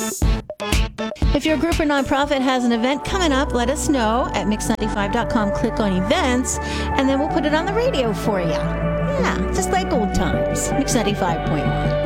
If your group or nonprofit has an event coming up, let us know at mix95.com. Click on events, and then we'll put it on the radio for you. Yeah, just like old times. Mix 95.1.